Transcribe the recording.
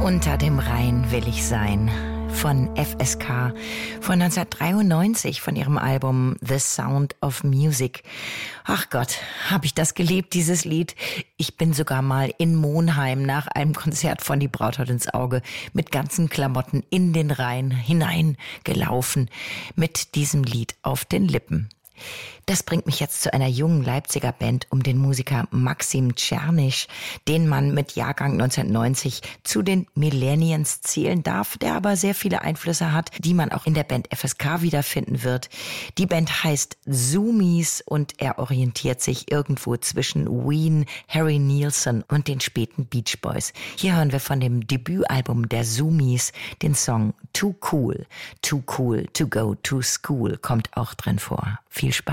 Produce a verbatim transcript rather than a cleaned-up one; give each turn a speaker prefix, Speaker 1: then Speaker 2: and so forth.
Speaker 1: Unter dem Rhein will ich sein von F S K von neunzehnhundertdreiundneunzig von ihrem Album The Sound of Music. Ach Gott, habe ich das geliebt, dieses Lied. Ich bin sogar mal in Monheim nach einem Konzert von Die Braut hat ins Auge mit ganzen Klamotten in den Rhein hineingelaufen mit diesem Lied auf den Lippen. Das bringt mich jetzt zu einer jungen Leipziger Band um den Musiker Maxim Czernisch, den man mit Jahrgang neunzehnhundertneunzig zu den Millennials zählen darf, der aber sehr viele Einflüsse hat, die man auch in der Band F S K wiederfinden wird. Die Band heißt Zoomies und er orientiert sich irgendwo zwischen Ween, Harry Nilsson und den späten Beach Boys. Hier hören wir von dem Debütalbum der Zoomies den Song Too Cool. Too Cool to Go to School kommt auch drin vor. Viel Spaß.